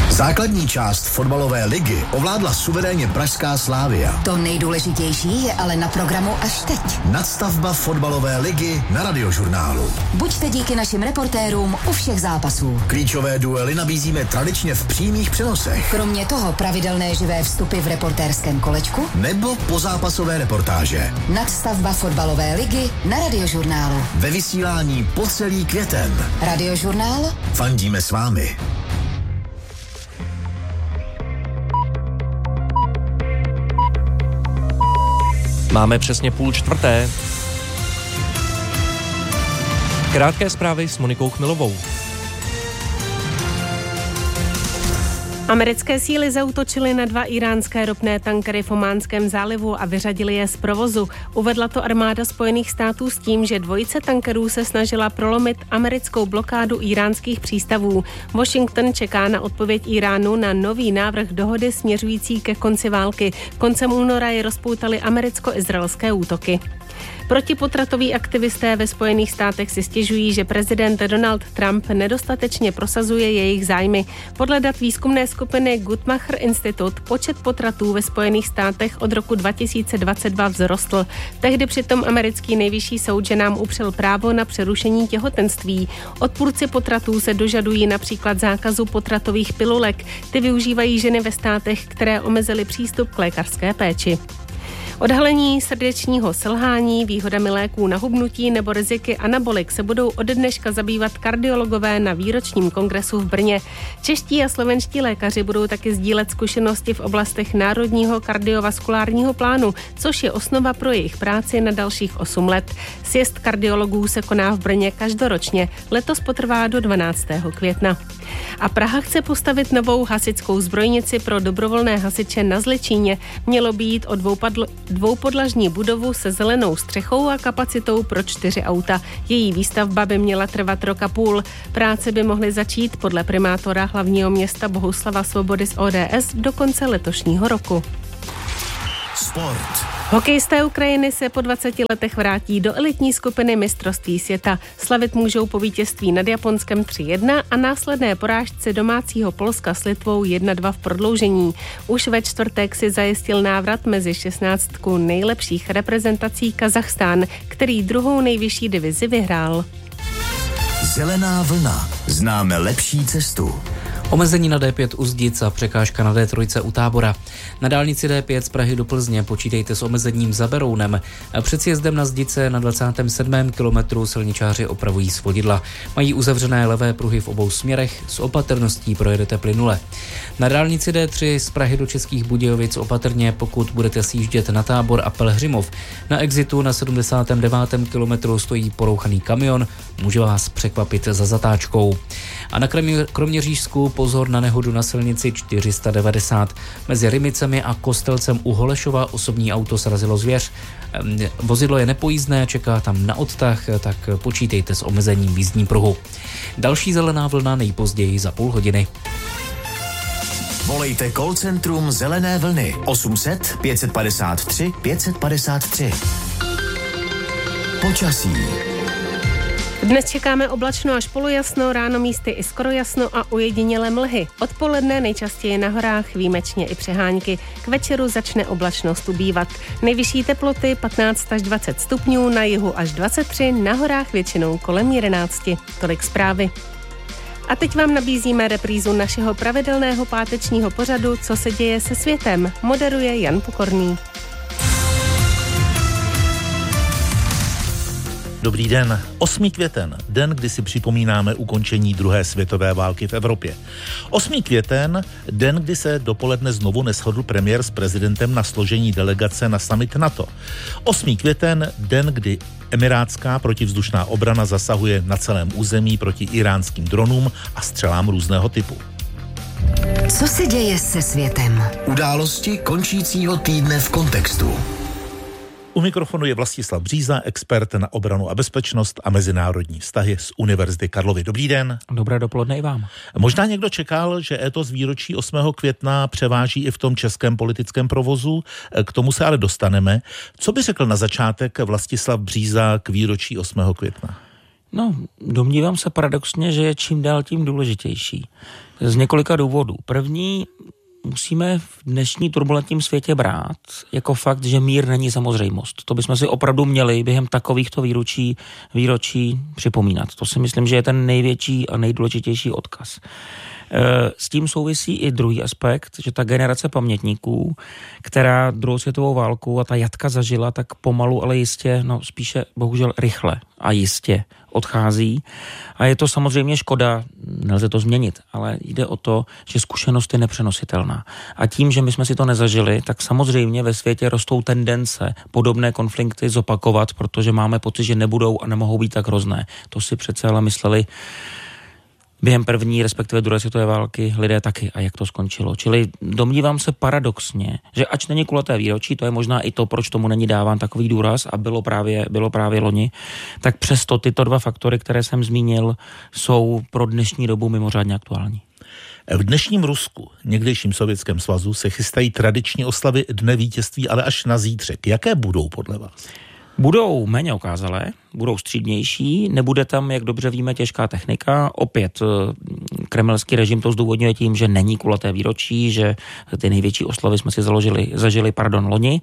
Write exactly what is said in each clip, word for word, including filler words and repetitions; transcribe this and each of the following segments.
Základní část fotbalové ligy ovládla suverénně pražská Slavia. To nejdůležitější je ale na programu až teď. Nadstavba fotbalové ligy na Radiožurnálu. Buďte díky našim reportérům u všech zápasů. Klíčové duely nabízíme tradičně v přímých přenosech. Kromě toho pravidelné živé vstupy v reportérském kolečku nebo pozápasové reportáže. Nadstavba fotbalové ligy na Radiožurnálu. Ve vysílání po celý květen. Radiožurnál. Fandíme s vámi. Máme přesně půl čtvrté. Krátké zprávy s Monikou Chmilovou. Americké síly zaútočily na dva iránské ropné tankery v Ománském zálivu a vyřadily je z provozu. Uvedla to armáda Spojených států s tím, že dvojice tankerů se snažila prolomit americkou blokádu iránských přístavů. Washington čeká na odpověď Iránu na nový návrh dohody směřující ke konci války. Koncem února je rozpoutaly americko-izraelské útoky. Protipotratoví aktivisté ve Spojených státech si stěžují, že prezident Donald Trump nedostatečně prosazuje jejich zájmy. Podle dat výzkumné skupiny Guttmacher Institute počet potratů ve Spojených státech od roku dva tisíce dvacet dva vzrostl. Tehdy přitom americký nejvyšší soud ženám upřel právo na přerušení těhotenství. Odpůrci potratů se dožadují například zákazu potratových pilulek. Ty využívají ženy ve státech, které omezily přístup k lékařské péči. Odhalení srdečního selhání, výhodami léků na hubnutí nebo riziky anabolik se budou ode dneška zabývat kardiologové na výročním kongresu v Brně. Čeští a slovenští lékaři budou taky sdílet zkušenosti v oblastech národního kardiovaskulárního plánu, což je osnova pro jejich práci na dalších osm let. Sjezd kardiologů se koná v Brně každoročně, letos potrvá do dvanáctého května. A Praha chce postavit novou hasičskou zbrojnici pro dobrovolné hasiče na Zličíně. Mělo by jít o dvoupadl dvoupodlažní budovu se zelenou střechou a kapacitou pro čtyři auta. Její výstavba by měla trvat rok a půl. Práce by mohly začít podle primátora hlavního města Bohuslava Svobody z O D S do konce letošního roku. Sport. Hokejisté Ukrajiny se po dvaceti letech vrátí do elitní skupiny mistrovství světa. Slavit můžou po vítězství nad Japonskem tři jedna a následné porážce domácího Polska s Litvou jedna dva v prodloužení. Už ve čtvrtek si zajistil návrat mezi šestnáctku nejlepších reprezentací Kazachstán, který druhou nejvyšší divizi vyhrál. Zelená vlna. Známe lepší cestu. Omezení na D pět u Zdic a překážka na D tři u Tábora. Na dálnici D pět z Prahy do Plzně počítejte s omezením za Berounem. Před sjezdem na Zdice na dvacátém sedmém kilometru silničáři opravují svodidla. Mají uzavřené levé pruhy v obou směrech, s opatrností projedete plynule. Na dálnici D tři z Prahy do Českých Budějovic opatrně, pokud budete sjíždět na Tábor a Pelhřimov. Na exitu na sedmdesátém devátém kilometru stojí porouchaný kamion, může vás překvapit za zatáčkou. A na Kroměřížsku pozor na nehodu na silnici čtyři sta devadesát. Mezi Rymicemi a Kostelcem u Holešova osobní auto srazilo zvěř. Vozidlo je nepojízdné, čeká tam na odtah, tak počítejte s omezením v jízdní pruhu. Další zelená vlna nejpozději za půl hodiny. Volejte call centrum Zelené vlny osm set pět padesát tři pět padesát tři. Počasí. Dnes čekáme oblačno až polojasno, ráno místy i skoro jasno a ojedinělé mlhy. Odpoledne nejčastěji na horách, výjimečně i přehánky. K večeru začne oblačnost ubývat. Nejvyšší teploty patnáct až dvacet stupňů, na jihu až dvacet tři, na horách většinou kolem jedenáct. Tolik zprávy. A teď vám nabízíme reprízu našeho pravidelného pátečního pořadu Co se děje se světem. Moderuje Jan Pokorný. Dobrý den. osmý květen, den, kdy si připomínáme ukončení druhé světové války v Evropě. osmý květen, den, kdy se dopoledne znovu neshodl premiér s prezidentem na složení delegace na summit NATO. osmý květen, den, kdy emirátská protivzdušná obrana zasahuje na celém území proti iránským dronům a střelám různého typu. Co se děje se světem? Události končícího týdne v kontextu. U mikrofonu je Vlastislav Bříza, expert na obranu a bezpečnost a mezinárodní vztahy z Univerzity Karlovy. Dobrý den. Dobré dopoledne i vám. Možná někdo čekal, že étos výročí osmého května převáží i v tom českém politickém provozu, k tomu se ale dostaneme. Co by řekl na začátek Vlastislav Bříza k výročí osmého května? No, domnívám se paradoxně, že je čím dál tím důležitější. Z několika důvodů. První, musíme v dnešní turbulentním světě brát jako fakt, že mír není samozřejmost. To bychom si opravdu měli během takovýchto výročí, výročí připomínat. To si myslím, že je ten největší a nejdůležitější odkaz. S tím souvisí i druhý aspekt, že ta generace pamětníků, která druhou světovou válku a ta jatka zažila, tak pomalu, ale jistě, no spíše bohužel rychle a jistě odchází. A je to samozřejmě škoda, nelze to změnit, ale jde o to, že zkušenost je nepřenositelná. A tím, že my jsme si to nezažili, tak samozřejmě ve světě rostou tendence podobné konflikty zopakovat, protože máme pocit, že nebudou a nemohou být tak hrozné. To si přece ale mysleli během první, respektive druhé světové války lidé taky a jak to skončilo. Čili domnívám se paradoxně, že ač není kulaté výročí, to je možná i to, proč tomu není dáván takový důraz a bylo právě, bylo právě loni, tak přesto tyto dva faktory, které jsem zmínil, jsou pro dnešní dobu mimořádně aktuální. V dnešním Rusku, někdejším Sovětském svazu, se chystají tradiční oslavy Dne vítězství, ale až na zítřek. Jaké budou podle vás? Budou méně okázalé, budou střídnější, nebude tam, jak dobře víme, těžká technika. Opět kremelský režim to zdůvodňuje tím, že není kulaté výročí, že ty největší oslavy jsme si založili, zažili pardon, loni.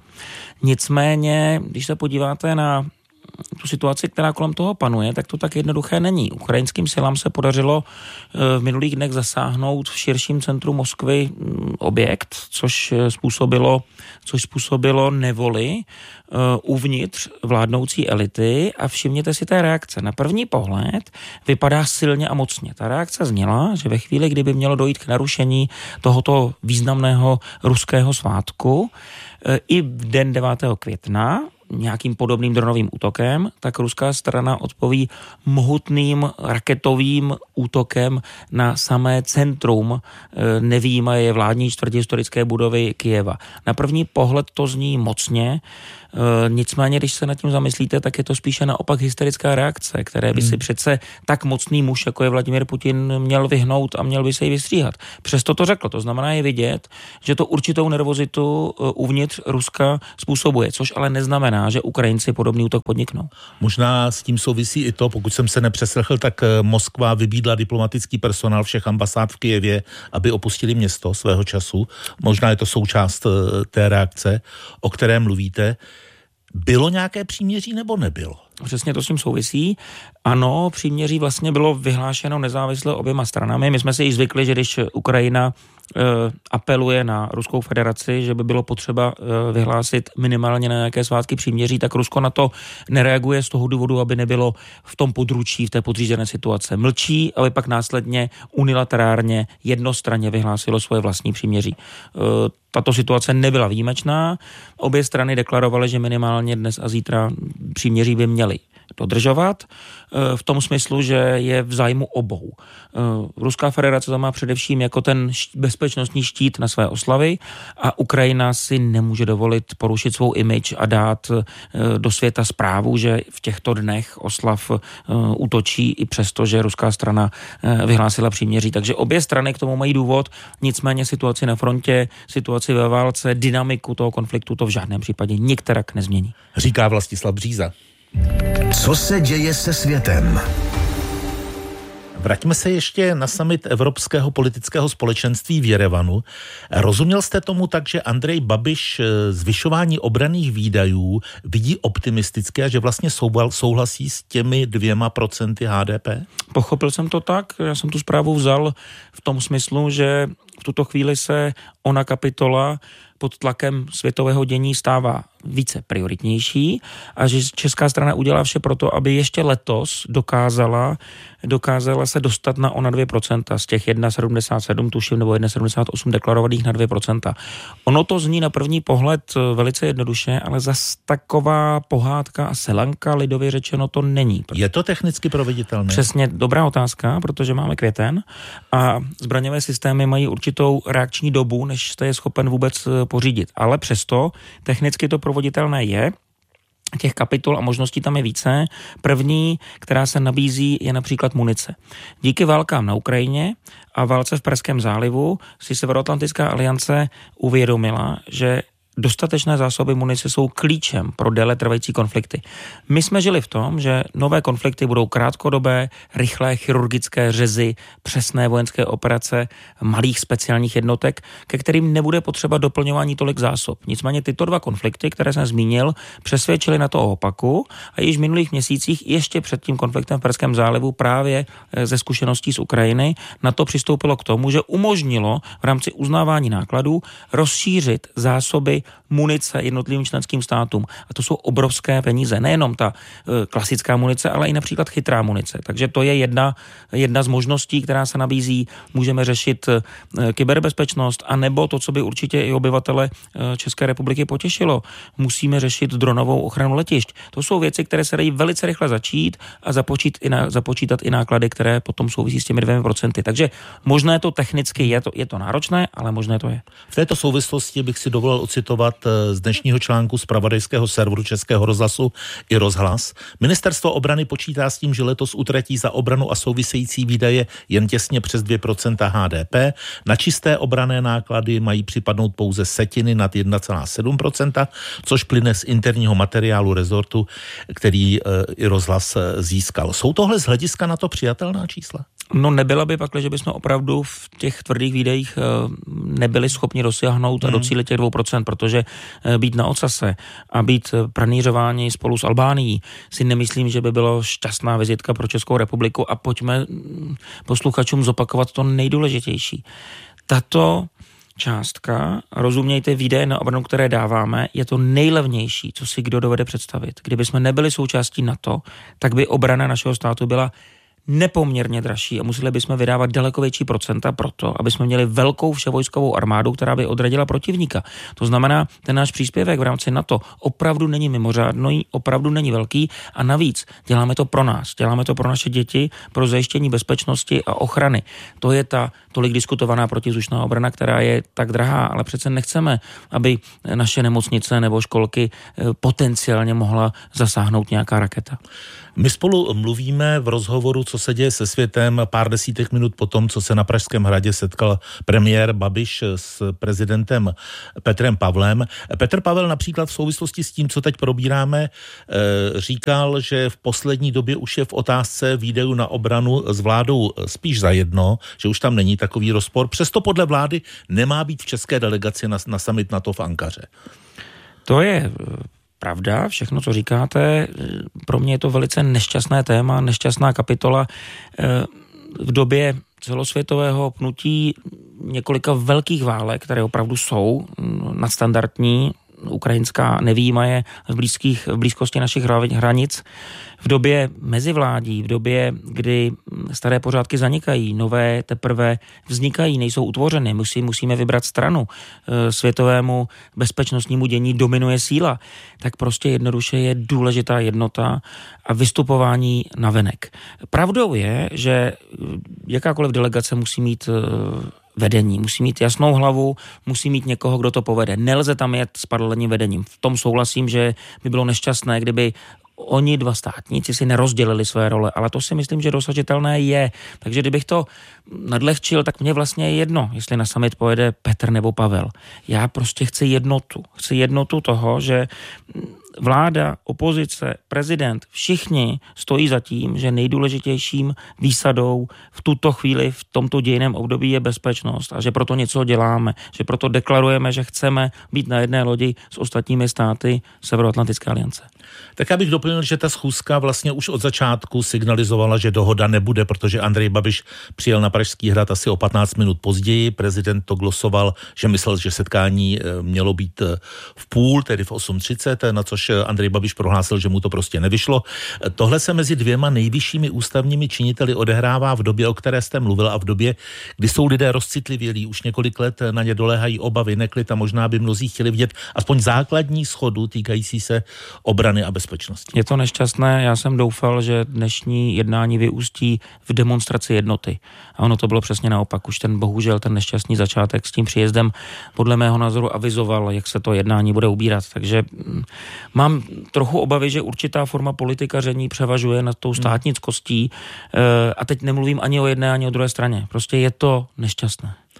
Nicméně, když se podíváte na tu situaci, která kolem toho panuje, tak to tak jednoduché není. Ukrajinským silám se podařilo v minulých dnech zasáhnout v širším centru Moskvy objekt, což způsobilo, což způsobilo nevoli uh, uvnitř vládnoucí elity a všimněte si té reakce. Na první pohled vypadá silně a mocně. Ta reakce zněla, že ve chvíli, kdyby mělo dojít k narušení tohoto významného ruského svátku, uh, i v den devátého května, nějakým podobným dronovým útokem, tak ruská strana odpoví mohutným raketovým útokem na samé centrum, nevyjímaje vládní čtvrť historické budovy Kyjeva. Na první pohled to zní mocně, nicméně, když se nad tím zamyslíte, tak je to spíše naopak hysterická reakce, které by si přece tak mocný muž, jako je Vladimír Putin, měl vyhnout a měl by se jí vystříhat. Přesto to řekl, to znamená je vidět, že to určitou nervozitu uvnitř Ruska způsobuje, což ale neznamená, že Ukrajinci podobný útok podniknou. Možná s tím souvisí i to, pokud jsem se nepřeslechl, tak Moskva vybídla diplomatický personál všech ambasád v Kyjevě, aby opustili město svého času. Možná je to součást té reakce, o které mluvíte. Bylo nějaké příměří nebo nebylo? Přesně to s tím souvisí. Ano, příměří vlastně bylo vyhlášeno nezávisle oběma stranami. My jsme si již zvykli, že když Ukrajina e, apeluje na Ruskou federaci, že by bylo potřeba e, vyhlásit minimálně na nějaké svátky příměří, tak Rusko na to nereaguje z toho důvodu, aby nebylo v tom područí, v té podřízené situace. Mlčí, aby pak následně unilaterárně jednostranně vyhlásilo svoje vlastní příměří. E, Tato situace nebyla výjimečná. Obě strany deklarovaly, že minimálně dnes a zítra příměří by měly dodržovat v tom smyslu, že je v zájmu obou. Ruská federace to má především jako ten bezpečnostní štít na své oslavy a Ukrajina si nemůže dovolit porušit svou image a dát do světa zprávu, že v těchto dnech oslav útočí i přesto, že ruská strana vyhlásila příměří. Takže obě strany k tomu mají důvod, nicméně situaci na frontě, situaci ve válce, dynamiku toho konfliktu to v žádném případě nikterak nezmění. Říká Vlastislav Bříza. Co se děje se světem? Vraťme se ještě na summit Evropského politického společenství v Jerevanu. Rozuměl jste tomu tak, že Andrej Babiš zvyšování obranných výdajů vidí optimisticky a že vlastně souhlasí s těmi dvěma procenty H D P? Pochopil jsem to tak. Já jsem tu zprávu vzal v tom smyslu, že v tuto chvíli se ona kapitola pod tlakem světového dění stává více prioritnější a že česká strana udělá vše pro to, aby ještě letos dokázala, dokázala se dostat na ona dvě procenta z těch jedna celá sedmdesát sedm tuším nebo jedna celá sedmdesát osm deklarovaných na dvě procenta. Ono to zní na první pohled velice jednoduše, ale zas taková pohádka a selanka lidově řečeno to není. Je to technicky proveditelné? Přesně, dobrá otázka, protože máme květen a zbraňové systémy mají určitou reakční dobu, než jste je schopen vůbec pořídit. Ale přesto technicky to proveditelné je. Těch kapitol a možností tam je více. První, která se nabízí, je například munice. Díky válkám na Ukrajině a válce v Perském zálivu si Severoatlantická aliance uvědomila, že dostatečné zásoby munice jsou klíčem pro déle trvající konflikty. My jsme žili v tom, že nové konflikty budou krátkodobé, rychlé chirurgické řezy, přesné vojenské operace, malých speciálních jednotek, ke kterým nebude potřeba doplňování tolik zásob. Nicméně tyto dva konflikty, které jsem zmínil, přesvědčili na to o opaku a již v minulých měsících ještě před tím konfliktem v Perském zálivu právě ze zkušeností z Ukrajiny na to přistoupilo k tomu, že umožnilo v rámci uznávání nákladů rozšířit zásoby munice jednotlivým členským státům. A to jsou obrovské peníze. Nejenom ta e, klasická munice, ale i například chytrá munice. Takže to je jedna, jedna z možností, která se nabízí. Můžeme řešit e, kyberbezpečnost, anebo to, co by určitě i obyvatele e, České republiky potěšilo. Musíme řešit dronovou ochranu letišť. To jsou věci, které se dají velice rychle začít a započít i na, započítat i náklady, které potom souvisí s těmi dvěma procenty. Takže možné to technicky je to, je to náročné, ale možné to je. V této souvislosti bych si dovolil ocitovat z dnešního článku zpravodajského serveru Českého rozhlasu i Rozhlas. Ministerstvo obrany počítá s tím, že letos utratí za obranu a související výdaje jen těsně přes dvě procenta H D P. Na čisté obranné náklady mají připadnout pouze setiny nad jedna celá sedm procenta, což plyne z interního materiálu rezortu, který i Rozhlas získal. Jsou tohle z hlediska na to přijatelná čísla? No nebyla by pakli, že bychom opravdu v těch tvrdých výdejích nebyli schopni dosáhnout a docílit těch dvou procent, protože být na ocase a být pranířováni spolu s Albánií si nemyslím, že by bylo šťastná vizitka pro Českou republiku a pojďme posluchačům zopakovat to nejdůležitější. Tato částka, rozumějte výdaje na obranu, které dáváme, je to nejlevnější, co si kdo dovede představit. Kdyby jsme nebyli součástí NATO, tak by obrana našeho státu byla nepoměrně dražší a museli bychom vydávat daleko větší procenta proto, aby jsme měli velkou vševojskovou armádu, která by odradila protivníka. To znamená, ten náš příspěvek v rámci NATO opravdu není mimořádný, opravdu není velký a navíc děláme to pro nás, děláme to pro naše děti, pro zajištění bezpečnosti a ochrany. To je ta tolik diskutovaná protizdušná obrana, která je tak drahá, ale přece nechceme, aby naše nemocnice nebo školky potenciálně mohla zasáhnout nějaká raketa. My spolu mluvíme v rozhovoru, co se děje se světem pár desítek minut po tom, co se na Pražském hradě setkal premiér Babiš s prezidentem Petrem Pavlem. Petr Pavel například v souvislosti s tím, co teď probíráme, říkal, že v poslední době už je v otázce výdajů na obranu s vládou spíš zajedno, že už tam není takový rozpor. Přesto podle vlády nemá být v české delegaci na, na summit NATO v Ankaře. To je pravda, všechno, co říkáte. Pro mě je to velice nešťastné téma, nešťastná kapitola. V době celosvětového pnutí několika velkých válek, které opravdu jsou nadstandardní, ukrajinská nevyjímaje v, blízkých, v blízkosti našich hranic, v době mezivládí, v době, kdy staré pořádky zanikají, nové teprve vznikají, nejsou utvořeny, musí, musíme vybrat stranu, světovému bezpečnostnímu dění dominuje síla, tak prostě jednoduše je důležitá jednota a vystupování navenek. Pravdou je, že jakákoliv delegace musí mít vedení. Musí mít jasnou hlavu, musí mít někoho, kdo to povede. Nelze tam jet s paralelním vedením. V tom souhlasím, že by bylo nešťastné, kdyby oni dva státníci si nerozdělili své role, ale to si myslím, že dosažitelné je. Takže kdybych to nadlehčil, tak mě vlastně je jedno, jestli na summit pojede Petr nebo Pavel. Já prostě chci jednotu. Chci jednotu toho, že vláda, opozice, prezident, všichni stojí za tím, že nejdůležitějším výsadou v tuto chvíli, v tomto dějiném období je bezpečnost a že proto něco děláme, že proto deklarujeme, že chceme být na jedné lodi s ostatními státy Severoatlantické aliance. Tak já bych doplnil, že ta schůzka vlastně už od začátku signalizovala, že dohoda nebude, protože Andrej Babiš přijel na Pražský hrad asi o patnáct minut později. Prezident to glosoval, že myslel, že setkání mělo být v půl, tedy v osm třicet, na což Andrej Babiš prohlásil, že mu to prostě nevyšlo. Tohle se mezi dvěma nejvyššími ústavními činiteli odehrává v době, o které jste mluvil, a v době, kdy jsou lidé rozcitlivělí, už několik let na ně doléhají obavy, neklid a možná by mnozí chtěli vidět aspoň základní shodu týkající se obrany a bezpečnosti. Je to nešťastné, já jsem doufal, že dnešní jednání vyústí v demonstraci jednoty. A ono to bylo přesně naopak. Už ten bohužel ten nešťastný začátek s tím příjezdem podle mého názoru avizoval, jak se to jednání bude ubírat. Takže mám trochu obavy, že určitá forma politikaření převažuje nad tou státnickostí a teď nemluvím ani o jedné, ani o druhé straně. Prostě je to nešťastné.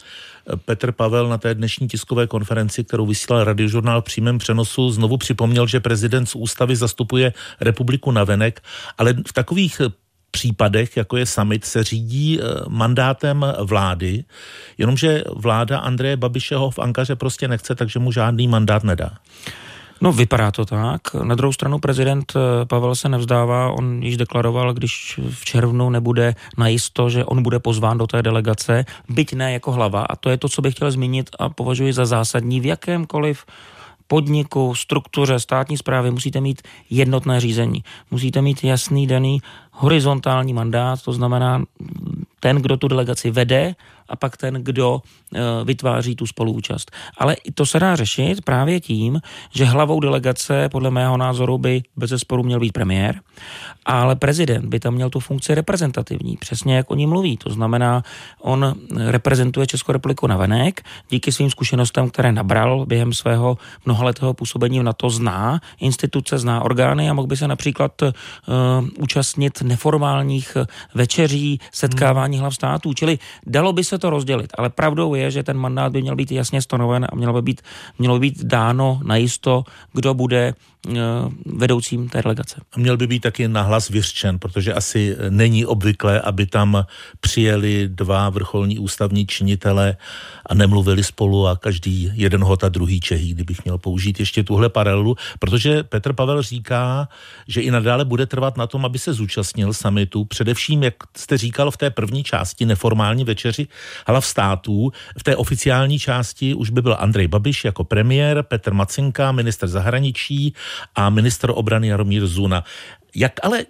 Petr Pavel na té dnešní tiskové konferenci, kterou vysílal Radiožurnál v přímém přenosu, znovu připomněl, že prezident z ústavy zastupuje republiku navenek, ale v takových případech, jako je summit, se řídí mandátem vlády, jenomže vláda Andreje Babiše ho v Ankaře prostě nechce, takže mu žádný mandát nedá. No, vypadá to tak. Na druhou stranu prezident Pavel se nevzdává, on již deklaroval, když v červnu nebude najisto, že on bude pozván do té delegace, byť ne jako hlava, a to je to, co bych chtěl zmínit a považuji za zásadní. V jakémkoliv podniku, struktuře státní správy musíte mít jednotné řízení. Musíte mít jasný daný horizontální mandát, to znamená ten, kdo tu delegaci vede, a pak ten, kdo e, vytváří tu spoluúčast. Ale i to se dá řešit právě tím, že hlavou delegace podle mého názoru by bezesporu měl být premiér, ale prezident by tam měl tu funkci reprezentativní, přesně jak o ní mluví. To znamená, on reprezentuje Českou republiku navenek, díky svým zkušenostem, které nabral během svého mnohaletého působení v NATO, zná instituce, zná orgány a mohl by se například e, účastnit neformálních večeří, setkávání hlav států, čili dalo by se to rozdělit, ale pravdou je, že ten mandát by měl být jasně stanoven a mělo by být, mělo by být dáno najisto, kdo bude vedoucím té delegace. Měl by být taky nahlas vyřčen, protože asi není obvyklé, aby tam přijeli dva vrcholní ústavní činitele a nemluvili spolu a každý jeden hot a druhý Čehý, kdybych měl použít ještě tuhle paralelu, protože Petr Pavel říká, že i nadále bude trvat na tom, aby se zúčastnil summitu, především, jak jste říkal, v té první části neformální večeři hlav států. V té oficiální části už by byl Andrej Babiš jako premiér, Petr Macinka, ministr zahraničí a ministr obrany Jaromír Zuna. Jak ale,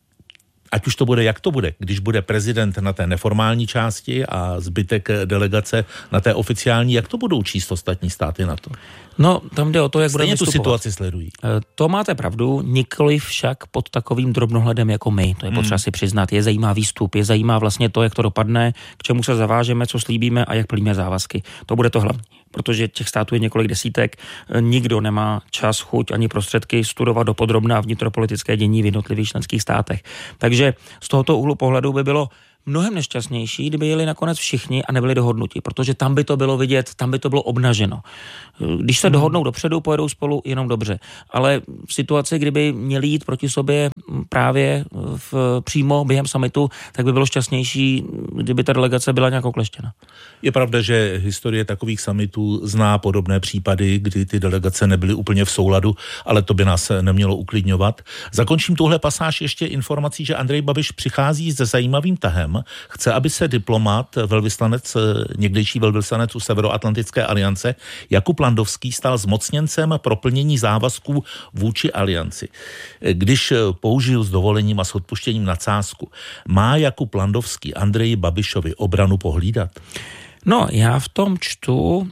ať už to bude, jak to bude, když bude prezident na té neformální části a zbytek delegace na té oficiální, jak to budou číst ostatní státy na to? No, tam jde o to, jak budeme vystupovat. Stejně tu situaci sledují. To máte pravdu, nikoliv však pod takovým drobnohledem jako my. To je potřeba hmm. si přiznat. Je zajímá výstup, je zajímá vlastně to, jak to dopadne, k čemu se zavážeme, co slíbíme a jak plníme závazky. To bude to hlavní. Protože těch států je několik desítek, nikdo nemá čas, chuť ani prostředky studovat dopodrobna vnitropolitické dění v jednotlivých členských státech. Takže z tohoto úhlu pohledu by bylo mnohem nešťastnější, kdyby jeli nakonec všichni a nebyli dohodnuti, protože tam by to bylo vidět, tam by to bylo obnaženo. Když se dohodnou dopředu, pojedou spolu jenom dobře. Ale v situaci, kdyby měli jít proti sobě právě v, přímo během summitu, tak by bylo šťastnější, kdyby ta delegace byla nějak okleštěna. Je pravda, že historie takových summitů zná podobné případy, kdy ty delegace nebyly úplně v souladu, ale to by nás nemělo uklidňovat. Zakončím tuhle pasáž ještě informací, že Andrej Babiš přichází se zajímavým tahem. Chce, aby se diplomat, velvyslanec, někdejší velvyslanec u Severoatlantické aliance, Jakub Landovský stal zmocněncem pro plnění závazků vůči alianci. Když použiju s dovolením a s odpuštěním nadsázku, má Jakub Landovský Andreji Babišovi obranu pohlídat? No, já v tom čtu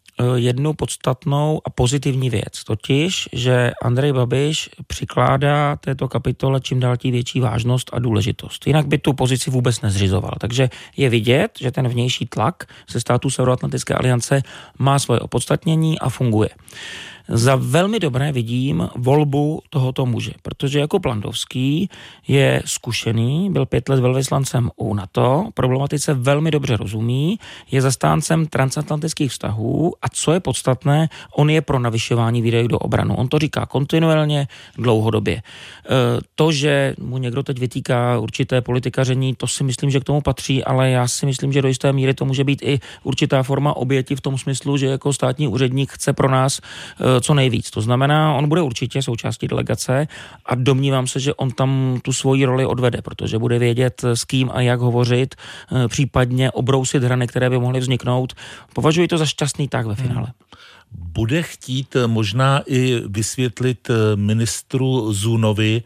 jednu podstatnou a pozitivní věc, totiž, že Andrej Babiš přikládá této kapitole čím dál tím větší vážnost a důležitost. Jinak by tu pozici vůbec nezřizoval. Takže je vidět, že ten vnější tlak ze států Severoatlantické aliance má svoje opodstatnění a funguje. Za velmi dobré vidím volbu tohoto muže, protože Jakub Landovský je zkušený, byl pět let velvyslancem u NATO, problematice velmi dobře rozumí, je zastáncem transatlantických vztahů a co je podstatné, on je pro navyšování výdajů do obranu. On to říká kontinuálně, dlouhodobě. To, že mu někdo teď vytýká určité politikaření, to si myslím, že k tomu patří, ale já si myslím, že do jisté míry to může být i určitá forma oběti v tom smyslu, že jako státní úředník chce pro nás co nejvíc. To znamená, on bude určitě součástí delegace a domnívám se, že on tam tu svoji roli odvede, protože bude vědět, s kým a jak hovořit, případně obrousit hrany, které by mohly vzniknout. Považuji to za šťastný tah ve finále. Bude chtít možná i vysvětlit ministru Zunovi,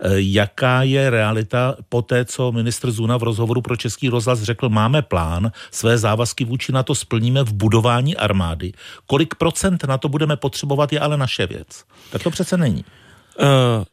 jaká je realita po té, co ministr Zuna v rozhovoru pro Český rozhlas řekl, máme plán, své závazky vůči NATO splníme v budování armády. Kolik procent na to budeme potřebovat, je ale naše věc. Tak to přece není. Uh,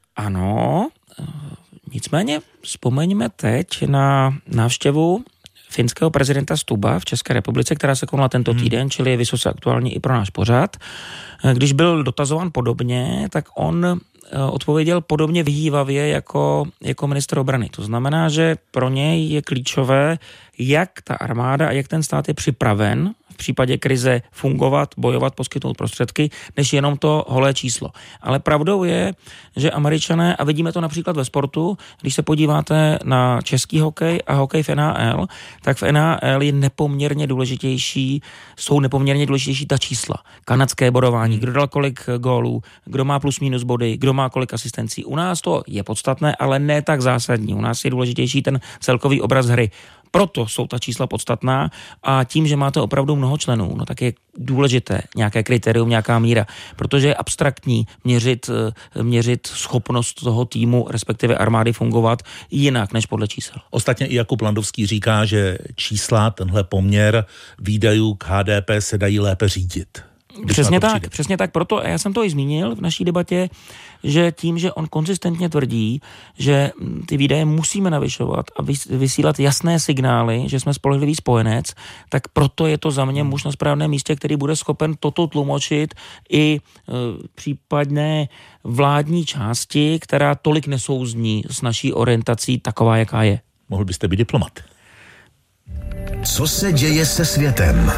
ano, nicméně vzpomeňme teď na návštěvu finského prezidenta Stuba v České republice, která se konala tento týden, hmm. čili je vysoce aktuální i pro náš pořad. Když byl dotazován podobně, tak on odpověděl podobně vyhývavě jako, jako ministr obrany. To znamená, že pro něj je klíčové, jak ta armáda a jak ten stát je připraven v případě krize fungovat, bojovat, poskytnout prostředky, než jenom to holé číslo. Ale pravdou je, že Američané, a vidíme to například ve sportu, když se podíváte na český hokej a hokej v N H L, tak v N H L je nepoměrně důležitější, jsou nepoměrně důležitější ta čísla. Kanadské bodování, kdo dal kolik gólů, kdo má plus minus body, kdo má kolik asistencí. U nás to je podstatné, ale ne tak zásadní. U nás je důležitější ten celkový obraz hry. Proto jsou ta čísla podstatná a tím, že máte opravdu mnoho členů, no tak je důležité nějaké kritérium, nějaká míra, protože je abstraktní měřit, měřit schopnost toho týmu, respektive armády fungovat jinak než podle čísel. Ostatně i Jakub Landovský říká, že čísla, tenhle poměr výdajů k H D P se dají lépe řídit. Přesně tak, přijde. přesně tak. Proto, a já jsem to i zmínil v naší debatě, že tím, že on konzistentně tvrdí, že ty výdaje musíme navyšovat a vysílat jasné signály, že jsme spolehlivý spojenec, tak proto je to za mě muž na správném místě, který bude schopen toto tlumočit i e, případné vládní části, která tolik nesouzní s naší orientací taková, jaká je. Mohl byste být diplomat. Co se děje se světem?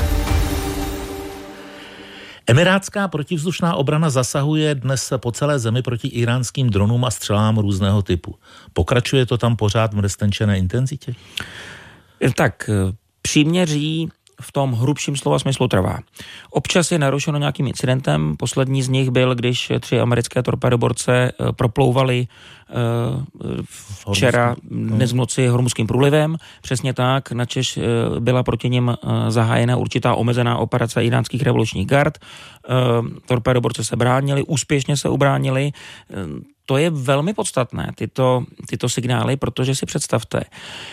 Emirátská protivzdušná obrana zasahuje dnes po celé zemi proti íránským dronům a střelám různého typu. Pokračuje to tam pořád v nestenčené intenzitě? Tak příměří v tom hrubším slova smyslu trvá. Občas je narušeno nějakým incidentem. Poslední z nich byl, když tři americké torpédoborce proplouvali včera dnes v noci Hormuzským průlivem. Přesně tak, načež byla proti nim zahájena určitá omezená operace iránských revolučních gard. Torpédoborce se bránili, úspěšně se ubránili. To je velmi podstatné, tyto, tyto signály, protože si představte,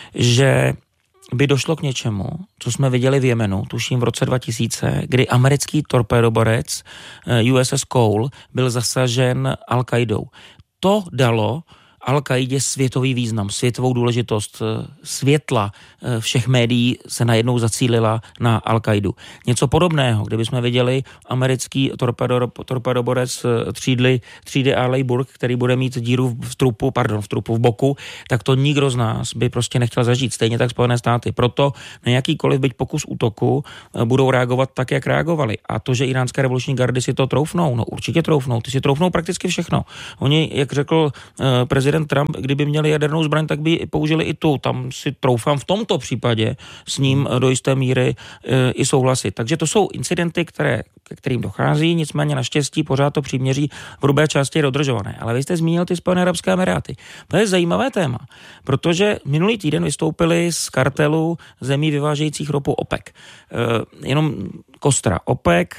že by došlo k něčemu, co jsme viděli v Jemenu, tuším v roce dva tisíce, kdy americký torpédoborec U S S Cole byl zasažen Al-Qaidou. To dalo Al-Qaidě světový význam, světovou důležitost, světla všech médií se najednou zacílila na Al-Qaidu. Něco podobného, kdybychom viděli americký torpédoborec třídy, třídy Arleigh-Burke, který bude mít díru v trupu, pardon, v trupu v boku, tak to nikdo z nás by prostě nechtěl zažít. Stejně tak Spojené státy. Proto na jakýkoliv byť pokus útoku budou reagovat tak, jak reagovali. A to, že iránské revoluční gardy si to troufnou, no určitě troufnou. Ty si troufnou prakticky všechno. Oni, jak řekl prezident Trump, kdyby měli jadernou zbraň, tak by použili i tu. Tam si troufám v tomto případě s ním do jisté míry e, i souhlasit. Takže to jsou incidenty, které, ke kterým dochází, nicméně naštěstí pořád to příměří v hrubé části je dodržované. Ale vy jste zmínil ty Spojené arabské emiráty. To je zajímavé téma, protože minulý týden vystoupili z kartelu zemí vyvážejících ropu OPEC. E, jenom kostra OPEC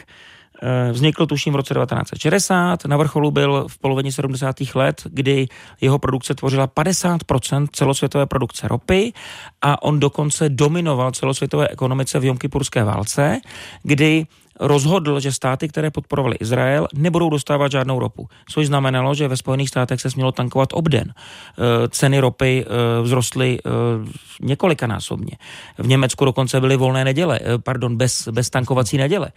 vznikl tuším v roce devatenáct set šedesát, na vrcholu byl v polovině sedmdesátých let, kdy jeho produkce tvořila padesát procent celosvětové produkce ropy a on dokonce dominoval celosvětové ekonomice v Jomkipurské válce, kdy rozhodl, že státy, které podporovaly Izrael, nebudou dostávat žádnou ropu. Což znamenalo, že ve Spojených státech se smělo tankovat obden. Ceny ropy vzrostly několikanásobně. V Německu dokonce byly volné neděle, pardon, bez, bez tankovací neděle.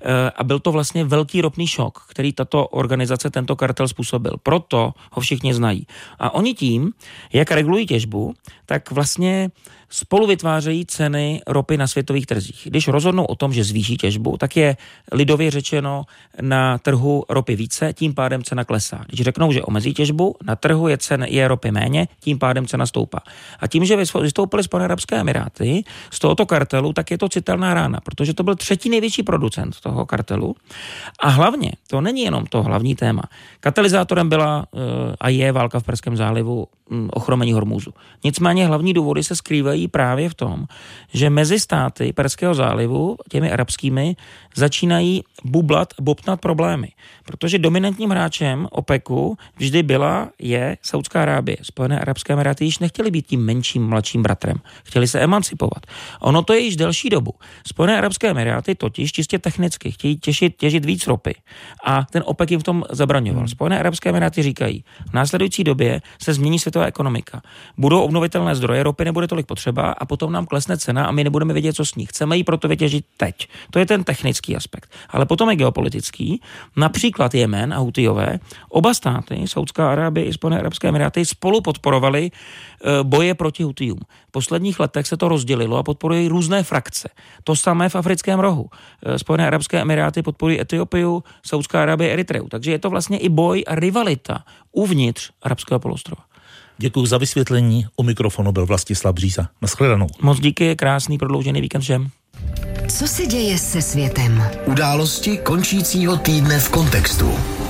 A byl to vlastně velký ropný šok, který tato organizace, tento kartel způsobil. Proto ho všichni znají. A oni tím, jak regulují těžbu, tak vlastně spolu vytvářejí ceny ropy na světových trzích. Když rozhodnou o tom, že zvýší těžbu, tak je lidově řečeno na trhu ropy více, tím pádem cena klesá. Když řeknou, že omezí těžbu, na trhu je, cen, je ropy méně, tím pádem cena stoupá. A tím, že vystoupily Spojené arabské emiráty z tohoto kartelu, tak je to citelná rána, protože to byl třetí největší producent toho kartelu. A hlavně, to není jenom to hlavní téma. Katalyzátorem byla a je válka v Perském zálivu, ochromení Hormúzu. Nicméně hlavní důvody se skrývají právě v tom, že mezi státy Perského zálivu, těmi arabskými, začínají bublat, bobtnat problémy. Protože dominantním hráčem OPECu vždy byla, je Saudská Arábie. Spojené arabské emiráty již nechtěli být tím menším, mladším bratrem. Chtěli se emancipovat. Ono to je již delší dobu. Spojené arabské emiráty totiž čistě technicky chtějí těžit, těžit víc ropy. A ten OPEC jim v tom zabraňoval. Spojené arabské emiráty říkají, v následující době se změní světová ekonomika. Budou obnovitelné zdroje, ropy nebude tolik potřeba. třeba a potom nám klesne cena a my nebudeme vědět, co s ní. Chceme ji proto vytěžit teď. To je ten technický aspekt. Ale potom je geopolitický. Například Jemen a Hutijové, oba státy, Saudská Arábie i Spojené arabské emiráty, spolu podporovali boje proti Hutijům. V posledních letech se to rozdělilo a podporují různé frakce. To samé v africkém rohu. Spojené arabské emiráty podporují Etiopiu, Saudská Arábie Eritreu. Takže je to vlastně i boj a rivalita uvnitř arabského poloostrova. Děkuji za vysvětlení. U mikrofonu byl Vlastislav Bříza. Nashledanou. Moc díky, krásný prodloužený víkend všem. Co se děje se světem? Události končícího týdne v kontextu.